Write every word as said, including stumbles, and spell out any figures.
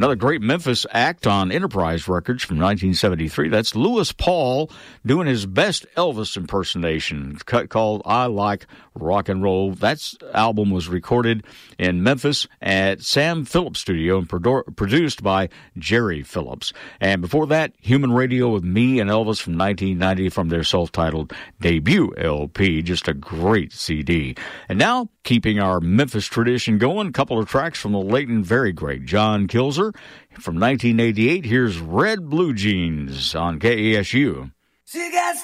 Another great Memphis act on Enterprise Records from nineteen seventy-three. That's Lewis Paul doing his best Elvis impersonation, cut called I Like Rock and Roll. That album was recorded in Memphis at Sam Phillips Studio and produ- produced by Jerry Phillips. And before that, Human Radio with Me and Elvis from nineteen ninety from their self-titled debut L P. Just a great C D. And now, keeping our Memphis tradition going, a couple of tracks from the late and very great John Kilzer. From nineteen eighty-eight, here's Red Blue Jeans on K A S U. She got